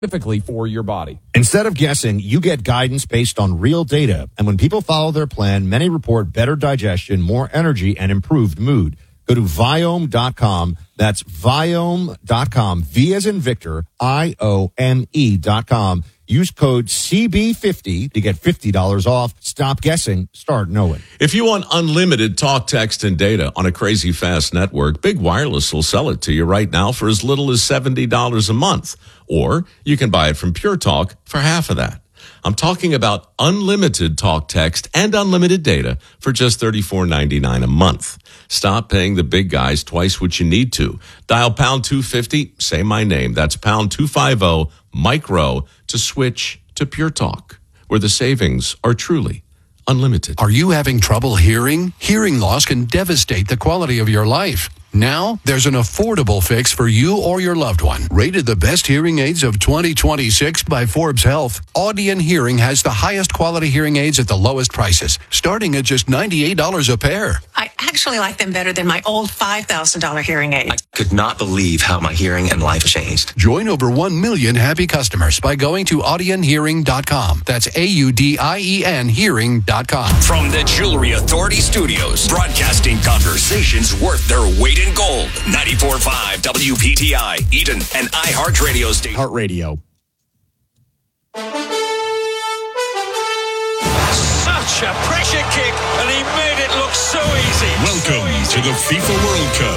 specifically for your body. Instead of guessing, you get guidance based on real data. And when people follow their plan, many report better digestion, more energy, and improved mood. Go to Viome.com. That's Viome.com. V as in Victor, IOME.com. Use code CB50 to get $50 off. Stop guessing. Start knowing. If you want unlimited talk, text, and data on a crazy fast network, Big Wireless will sell it to you right now for as little as $70 a month. Or you can buy it from Pure Talk for half of that. I'm talking about unlimited talk, text, and unlimited data for just $34.99 a month. Stop paying the big guys twice what you need to. Dial pound 250, say my name. That's pound 250, micro, to switch to Pure Talk, where the savings are truly unlimited. Are you having trouble hearing? Hearing loss can devastate the quality of your life. Now, there's an affordable fix for you or your loved one. Rated the best hearing aids of 2026 by Forbes Health, Audion Hearing has the highest quality hearing aids at the lowest prices, starting at just $98 a pair. I actually like them better than my old $5,000 hearing aid. I could not believe how my hearing and life changed. Join over 1 million happy customers by going to audionhearing.com. That's AUDIEN hearing.com. From the Jewelry Authority Studios, broadcasting conversations worth their weight in gold. 94.5 WPTI, Eden, and iHeartRadio station. Heart Radio. Such a pressure kick, and he made it look so easy. Welcome to the FIFA World Cup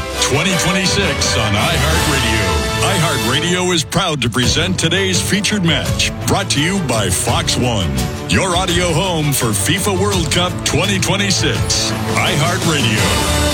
2026 on iHeartRadio. iHeartRadio is proud to present today's featured match, brought to you by Fox One, your audio home for FIFA World Cup 2026. iHeartRadio.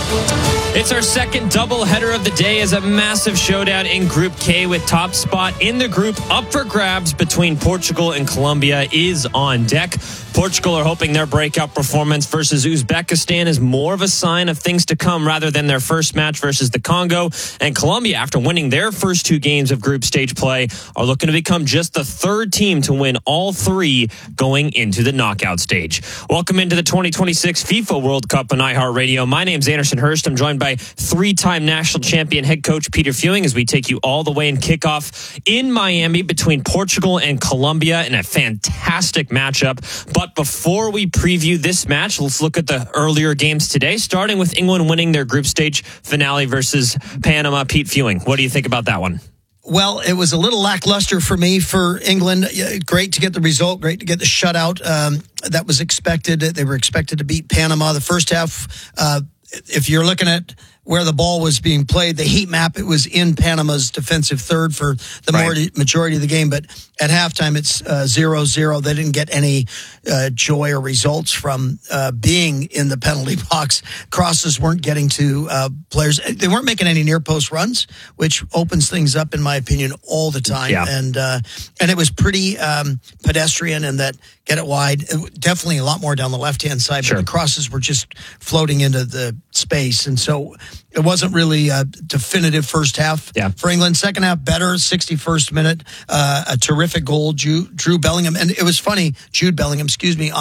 It's our second doubleheader of the day as a massive showdown in Group K with top spot in the group up for grabs between Portugal and Colombia is on deck. Portugal are hoping their breakout performance versus Uzbekistan is more of a sign of things to come rather than their first match versus the Congo. And Colombia, after winning their first two games of group stage play, are looking to become just the third team to win all three going into the knockout stage. Welcome into the 2026 FIFA World Cup on iHeartRadio. My name's Anderson Hurst. I'm joined by three-time national champion head coach Peter Fewing as we take you all the way in kickoff in Miami between Portugal and Colombia in a fantastic matchup. But before we preview this match, let's look at the earlier games today, starting with England winning their group stage finale versus Panama. Pete Fewing, what do you think about that one? Well, it was a little lackluster for me for England. Great to get the result, great to get the shutout. That was expected. They were expected to beat Panama. The first half, if you're looking at where the ball was being played, the heat map, it was in Panama's defensive third for the majority of the game. But at halftime, it's 0-0. They didn't get any joy or results from being in the penalty box. Crosses weren't getting to players. They weren't making any near-post runs, which opens things up, in my opinion, all the time. Yeah. And it was pretty pedestrian in that get it wide. Definitely a lot more down the left-hand side, but the crosses were just floating into the space. And so it wasn't really a definitive first half for England. Second half, better, 61st minute, a terrific goal, Drew Bellingham. And it was funny, Jude Bellingham,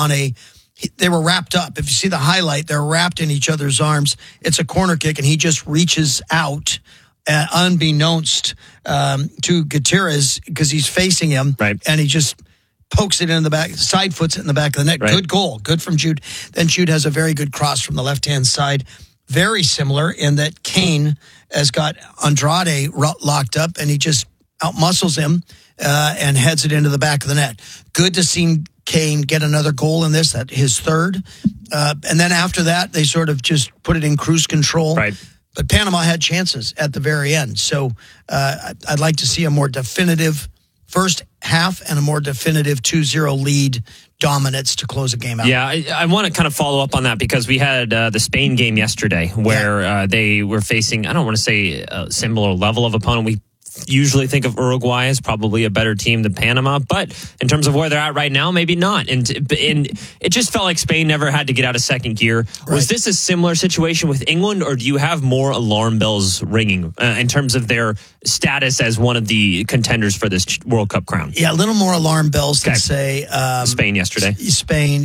they were wrapped up. If you see the highlight, they're wrapped in each other's arms. It's a corner kick, and he just reaches out unbeknownst to Gutierrez because he's facing him, and he just pokes it in the back, side foots it in the back of the net. Good goal. Good from Jude. Then Jude has a very good cross from the left-hand side. Very similar in that Kane has got Andrade locked up, and he just outmuscles him and heads it into the back of the net. Good to see Kane get another goal in this, his third. And then after that, they sort of just put it in cruise control. But Panama had chances at the very end. So I'd like to see a more definitive first half and a more definitive 2-0 lead dominance to close a game out. Yeah, I want to kind of follow up on that because we had the Spain game yesterday where they were facing, I don't want to say a similar level of opponent. We usually think of Uruguay as probably a better team than Panama, but in terms of where they're at right now, maybe not. And it just felt like Spain never had to get out of second gear. Was this a similar situation with England, or do you have more alarm bells ringing in terms of their status as one of the contenders for this World Cup crown? Yeah, a little more alarm bells than say Spain yesterday. Spain,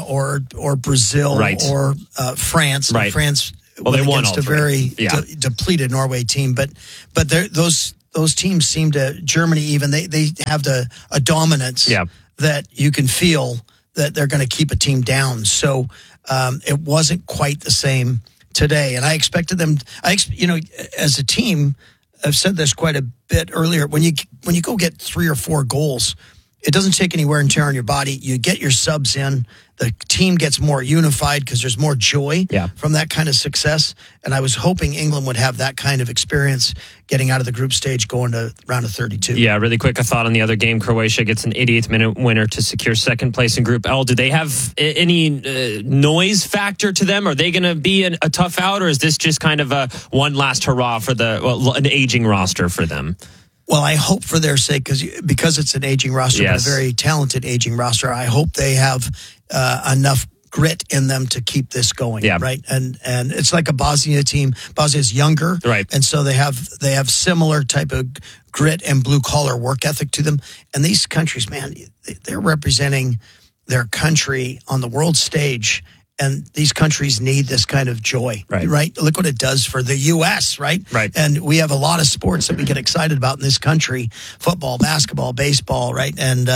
or Brazil, or France. France. Well, they won against all a very depleted Norway team, but those those teams seem to, Germany even, they have a dominance that you can feel that they're going to keep a team down. So it wasn't quite the same today. And I expected them, as a team, I've said this quite a bit earlier, when you go get 3 or 4 goals, it doesn't take any wear and tear on your body. You get your subs in. The team gets more unified because there's more joy from that kind of success. And I was hoping England would have that kind of experience getting out of the group stage, going to round of 32. Yeah, really quick, a thought on the other game. Croatia gets an 88th minute winner to secure second place in Group L. Do they have any noise factor to them? Are they going to be a tough out, or is this just kind of a one last hurrah for an aging roster for them? Well, I hope for their sake, because it's an aging roster, but a very talented aging roster, I hope they have enough grit in them to keep this going, right? And it's like a Bosnia team. Bosnia's younger, right? And so they have similar type of grit and blue collar work ethic to them. And these countries, man, they're representing their country on the world stage. And these countries need this kind of joy, right? Look what it does for the U.S., right? And we have a lot of sports that we get excited about in this country: football, basketball, baseball, right? And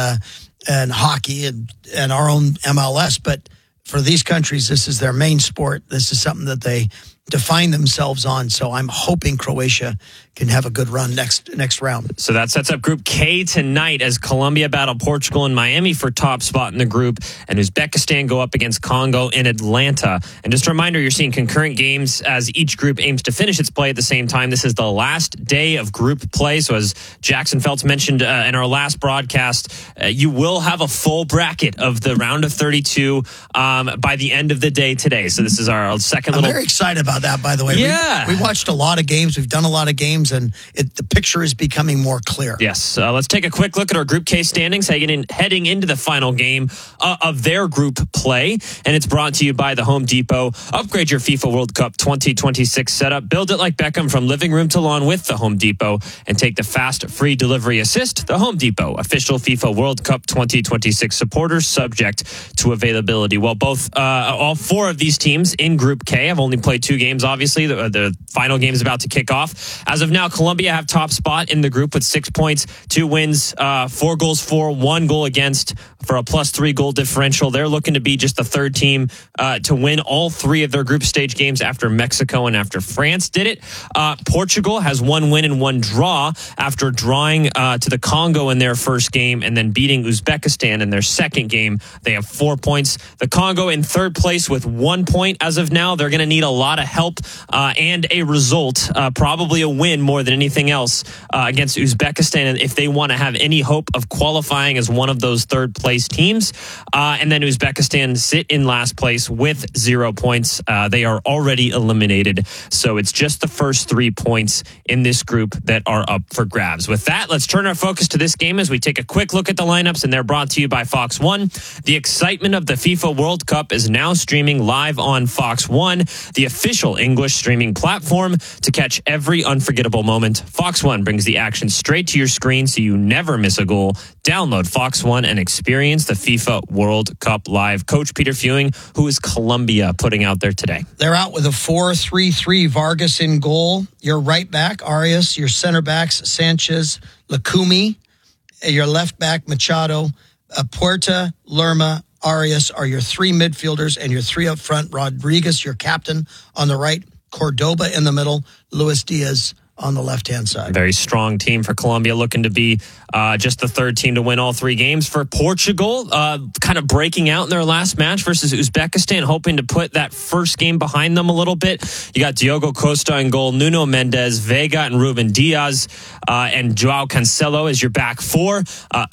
hockey and our own MLS. But for these countries, this is their main sport. This is something that they define themselves on. So I'm hoping Croatia can have a good run next round. So that sets up Group K tonight as Colombia battle Portugal and Miami for top spot in the group, and Uzbekistan go up against Congo in Atlanta. And just a reminder, you're seeing concurrent games as each group aims to finish its play at the same time. This is the last day of group play. So as Jackson Feltz mentioned in our last broadcast, you will have a full bracket of the round of 32 by the end of the day today. So this is our second I'm very excited about that, by the way. Yeah. We watched a lot of games. We've done a lot of games, and the picture is becoming more clear. Yes. Let's take a quick look at our Group K standings heading into the final game of their group play. And it's brought to you by the Home Depot. Upgrade your FIFA World Cup 2026 setup. Build it like Beckham from living room to lawn with the Home Depot, and take the fast, free delivery assist. The Home Depot, official FIFA World Cup 2026 supporters, subject to availability. Well, all 4 of these teams in Group K have only played 2 games, obviously. The final game is about to kick off. As of now, Colombia have top spot in the group with 6 points, 2 wins, 4 goals for, 1 goal against, for a +3 goal differential. They're looking to be just the third team to win all 3 of their group stage games after Mexico and after France did it. Portugal has 1 win and 1 draw after drawing to the Congo in their first game and then beating Uzbekistan in their second game. They have 4 points. The Congo in third place with 1 point as of now. They're going to need a lot of help and a result, probably a win more than anything else against Uzbekistan if they want to have any hope of qualifying as one of those third place teams. And then Uzbekistan sit in last place with 0 points. They are already eliminated. So it's just the first 3 points in this group that are up for grabs. With that, let's turn our focus to this game as we take a quick look at the lineups, and they're brought to you by Fox One. The excitement of the FIFA World Cup is now streaming live on Fox One, the official English streaming platform to catch every unforgettable moment. Fox One brings the action straight to your screen so you never miss a goal. Download Fox One and experience the FIFA World Cup live. Coach Peter Fewing, who is Colombia putting out there today? They're out with a 4-3-3. Vargas in goal. Your right back, Arias. Your center backs, Sanchez, Lukumi. Your left back, Machado. Puerta, Lerma, Arias are your 3 midfielders, and your 3 up front. Rodriguez, your captain, on the right. Cordoba in the middle. Luis Diaz on the left-hand side. Very strong team for Colombia, looking to be just the third team to win all 3 games. For Portugal, kind of breaking out in their last match versus Uzbekistan, hoping to put that first game behind them a little bit. You got Diogo Costa in goal, Nuno Mendes, Vega and Ruben Diaz, and Joao Cancelo as your back 4.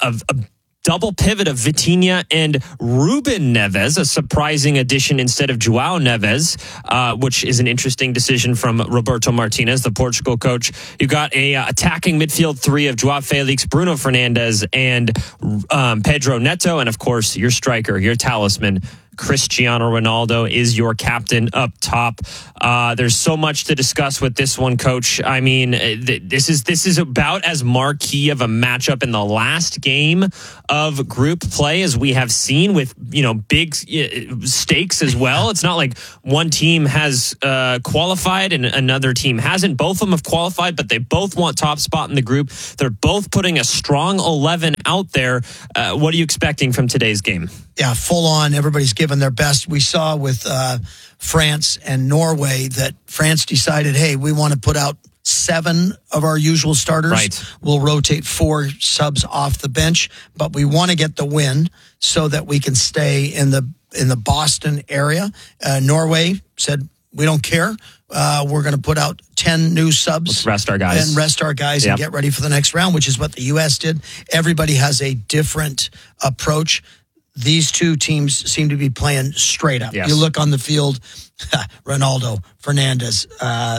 Double pivot of Vitinha and Ruben Neves, a surprising addition instead of Joao Neves, which is an interesting decision from Roberto Martinez, the Portugal coach. You got a attacking midfield 3 of Joao Felix, Bruno Fernandes, and Pedro Neto, and of course your striker, your talisman, Cristiano Ronaldo is your captain up top. There's so much to discuss with this one, Coach. I mean, this is about as marquee of a matchup in the last game of group play as we have seen, with big stakes as well. It's not like one team has qualified and another team hasn't. Both of them have qualified, but they both want top spot in the group. They're both putting a strong 11 out there. What are you expecting from today's game? Yeah, full on. Everybody's given their best. We saw with France and Norway that France decided, hey, we want to put out 7 of our usual starters. Right. We'll rotate 4 subs off the bench, but we want to get the win so that we can stay in the Boston area. Norway said, we don't care. We're going to put out 10 new subs. Let's rest our guys. And get ready for the next round, which is what the U.S. did. Everybody has a different approach. These two teams seem to be playing straight up. Yes. You look on the field, Ronaldo, Fernandez,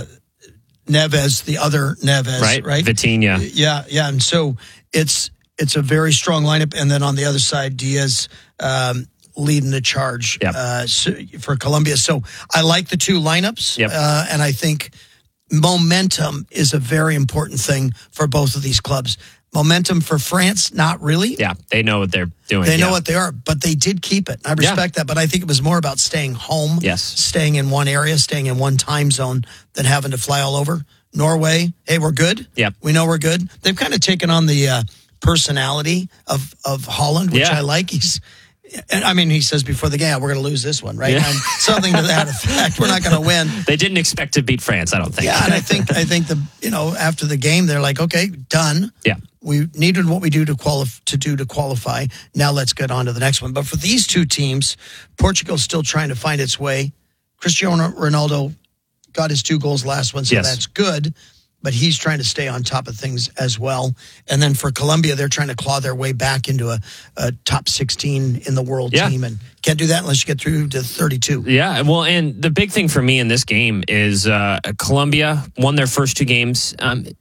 Neves, the other Neves, right? Vitinha. Yeah. And so it's a very strong lineup. And then on the other side, Diaz leading the charge for Colombia. So I like the two lineups. Yep. And I think momentum is a very important thing for both of these clubs. Momentum for France, not really. Yeah, they know what they're doing. They know what they are, but they did keep it. I respect that, but I think it was more about staying home, staying in one area, staying in one time zone than having to fly all over. Norway, hey, we're good. Yep. We know we're good. They've kind of taken on the personality of Holland, which I like. He says before the game, we're going to lose this one, right? Yeah. And something to that effect. We're not going to win. They didn't expect to beat France, I don't think. Yeah, and I think after the game, they're like, okay, done. Yeah. We needed what we do to qualify. Now let's get on to the next one. But for these two teams, Portugal's still trying to find its way. Cristiano Ronaldo got his 2 goals last one, so that's good. But he's trying to stay on top of things as well. And then for Colombia, they're trying to claw their way back into a top 16 in the world team. And can't do that unless you get through to 32. Yeah, well, and the big thing for me in this game is Colombia won their first 2 games.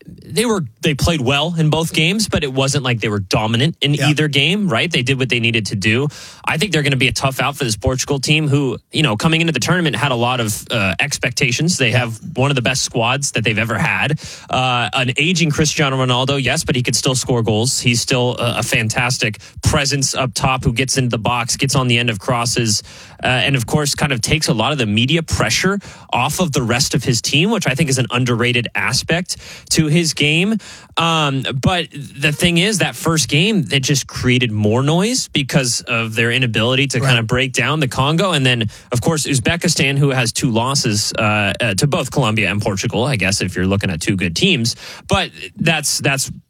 They played well in both games, but it wasn't like they were dominant in either game, right? They did what they needed to do. I think they're going to be a tough out for this Portugal team who, coming into the tournament had a lot of expectations. They have one of the best squads that they've ever had. An aging Cristiano Ronaldo, yes, but he could still score goals. He's still a fantastic presence up top who gets into the box, gets on the end of crosses, and of course kind of takes a lot of the media pressure off of the rest of his team, which I think is an underrated aspect to his game. But the thing is, that first game, it just created more noise because of their inability to kind of break down the Congo. And then, of course, Uzbekistan, who has 2 losses to both Colombia and Portugal, I guess, if you're looking at 2 good teams. But that's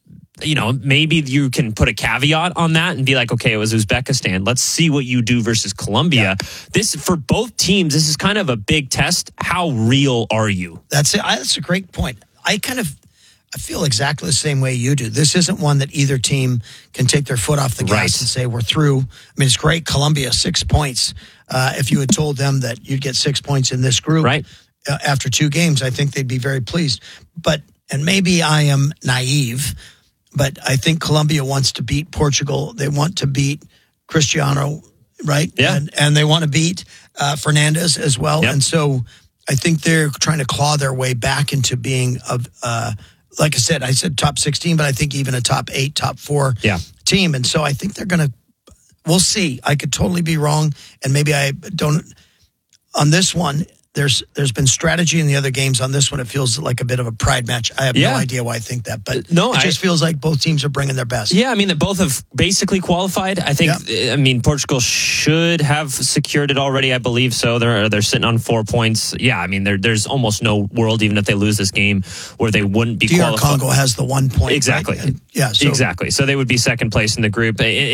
maybe you can put a caveat on that and be like, okay, it was Uzbekistan. Let's see what you do versus Colombia. This, for both teams, this is kind of a big test. How real are you? That's it. That's a great point. I feel exactly the same way you do. This isn't one that either team can take their foot off the gas and say, we're through. I mean, it's great. Colombia, 6 points. If you had told them that you'd get 6 points in this group after 2 games, I think they'd be very pleased. And maybe I am naive, but I think Colombia wants to beat Portugal. They want to beat Cristiano, right? Yeah. And they want to beat Fernandez as well. Yep. And so I think they're trying to claw their way back into being like I said top 16, but I think even a top 8, top 4 team. And so I think they're going to, we'll see. I could totally be wrong. And maybe I don't, on this one, there's been strategy in the other games. On this one, it feels like a bit of a pride match. I have no idea why I think that, but it just feels like both teams are bringing their best. Yeah, I mean, they both have basically qualified. I think, Portugal should have secured it already. I believe so. They're sitting on 4 points. Yeah, I mean, there's almost no world, even if they lose this game, where they wouldn't be DR qualified. Congo has the 1 point. Exactly. Right? Exactly. So they would be second place in the group.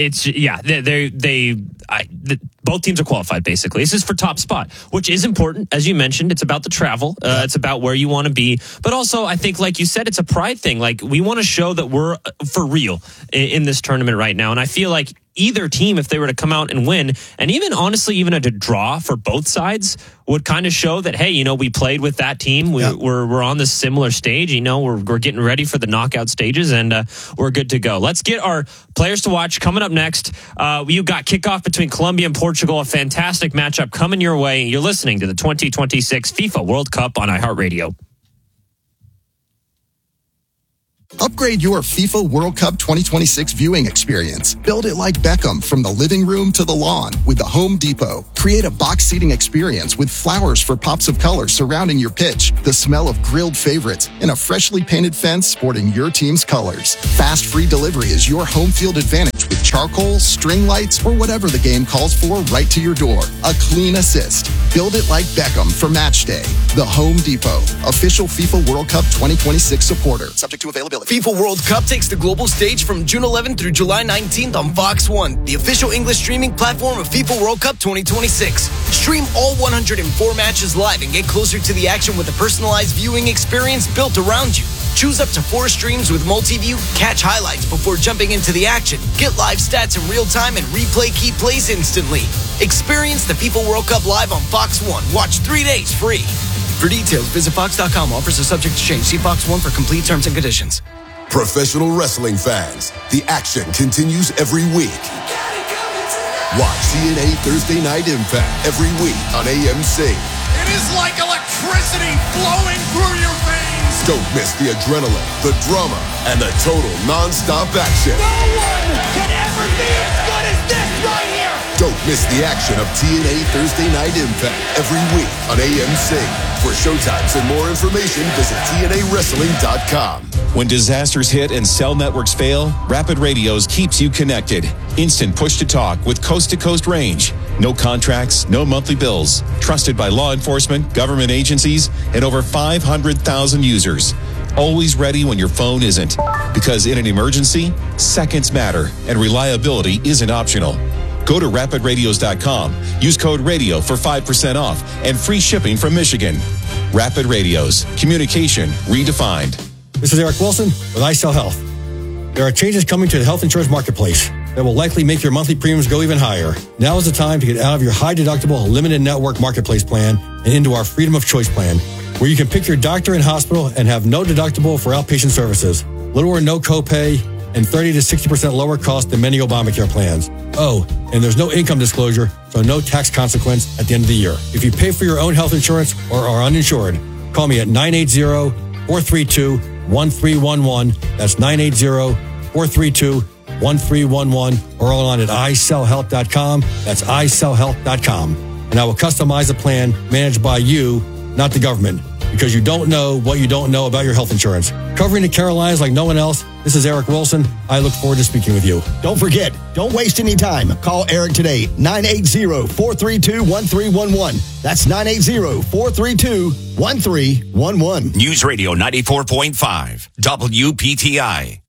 Both teams are qualified, basically. This is for top spot, which is important. As you mentioned, it's about the travel. It's about where you want to be. But also, I think, like you said, it's a pride thing. Like, we want to show that we're for real in this tournament right now. And I feel like either team, if they were to come out and win, and even honestly, even a draw for both sides would kind of show that, hey, we played with that team. We're on this similar stage. We're getting ready for the knockout stages, and we're good to go. Let's get our players to watch coming up next. You've got kickoff between Colombia and Portugal, a fantastic matchup coming your way. You're listening to the 2026 FIFA World Cup on iHeartRadio. Upgrade your FIFA World Cup 2026 viewing experience. Build it like Beckham from the living room to the lawn with the Home Depot. Create a box seating experience with flowers for pops of color surrounding your pitch, the smell of grilled favorites, and a freshly painted fence sporting your team's colors. Fast free delivery is your home field advantage with charcoal, string lights, or whatever the game calls for right to your door. A clean assist. Build it like Beckham for match day. The Home Depot, official FIFA World Cup 2026 supporter. Subject to availability. FIFA World Cup takes the global stage from June 11th through July 19th on Fox One, the official English streaming platform of FIFA World Cup 2026. Stream all 104 matches live and get closer to the action with a personalized viewing experience built around you. Choose up to 4 streams with multi-view, catch highlights before jumping into the action, get live stats in real time, and replay key plays instantly. Experience the FIFA World Cup live on Fox One. Watch 3 days free. For details, visit Fox.com. Offers are subject to change. See Fox One for complete terms and conditions. Professional wrestling fans, the action continues every week. Watch TNA Thursday Night Impact every week on AMC. It is like electricity flowing through your veins. Don't miss the adrenaline, the drama, and the total non-stop action. No one can ever be as good as this right here. Don't miss the action of TNA Thursday Night Impact every week on AMC. For showtimes and more information, visit TNAWrestling.com. When disasters hit and cell networks fail, Rapid Radios keeps you connected. Instant push-to-talk with coast-to-coast range. No contracts, no monthly bills. Trusted by law enforcement, government agencies, and over 500,000 users. Always ready when your phone isn't. Because in an emergency, seconds matter, and reliability isn't optional. Go to rapidradios.com. Use code RADIO for 5% off and free shipping from Michigan. Rapid Radios. Communication redefined. This is Eric Wilson with iCell Health. There are changes coming to the health insurance marketplace that will likely make your monthly premiums go even higher. Now is the time to get out of your high-deductible, limited network marketplace plan and into our Freedom of Choice plan, where you can pick your doctor and hospital and have no deductible for outpatient services, little or no copay, and 30 to 60% lower cost than many Obamacare plans. Oh, and there's no income disclosure, so no tax consequence at the end of the year. If you pay for your own health insurance or are uninsured, call me at 980-432-1311. That's 980-432-1311, or online at iCellHealth.com. That's iCellHealth.com. And I will customize a plan managed by you, not the government, because you don't know what you don't know about your health insurance. Covering the Carolinas like no one else, this is Eric Wilson. I look forward to speaking with you. Don't forget, don't waste any time. Call Eric today, 980-432-1311. That's 980-432-1311. News Radio 94.5, WPTI.